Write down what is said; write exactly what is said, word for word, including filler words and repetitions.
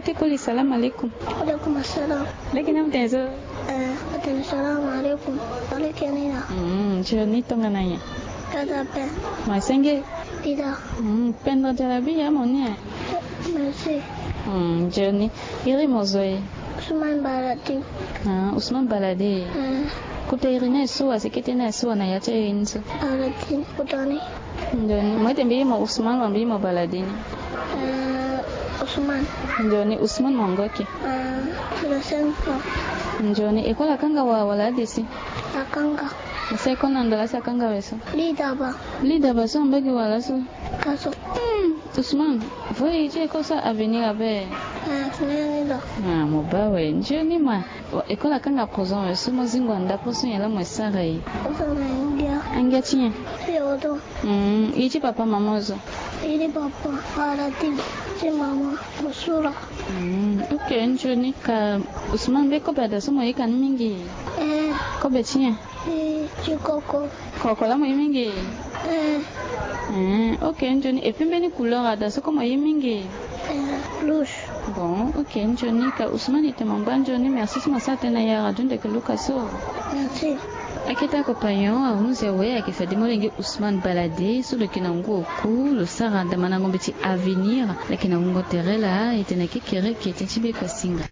kete kuli salam alaikum. Alaikum assalam. Lakini mtenzo. Eh, assalamu alaikum. Alaikum. Mm, joni tonga nanya. Kada pe. Masenge. Ida. Mm, pendra jarabi ya monia. Merci. Mm, joni. Iri mozoe. Usman Baladi. Ah, Usman Baladi. Eh. Kuta iri na suwa sekete na suwa na yacha inso. Baladi kutani. Joni, mwete mbi mo Usman mbi mo Baladi. Eh, Usman. Joni Usman mongoke. Eh, la senfa. Joni ekola kanga wa wala disi. Akanga. Sai kona ndala sa kanga weso. Lida ba. Lida ba so mbegi wala so. Kaso. Hmm, Usman, voi je kosa avenir abe. Eh, nenda. Ah, mobawe, njoni ma. Ekola kanga prison weso mozingo anda poso yala mwesara yi. Usana ingia. Angia tinye. Yodo. Hmm, ichi papa mamozo. Ili papa Baladi. Si mama Musura. Hmm, okay, njoni ka Usman beko bada so mo yika mingi. Eh. Ko betinye. Eh, chikoko. Koko la mo mingi. Eh. Hmm, okay, njoni epembeni couleur ada so ko mo mingi. Eh, louche. Bon, ok, njoni ka Usman ite mamba njoni merci sima sate na ya radio de Lucas so. Merci. Akita compagnon a onze we akifadi molengi Usman Baladi sur le kinango ku le sara de manango beti avenir la kinango terela ite na kikere ki ite tibe ko singa.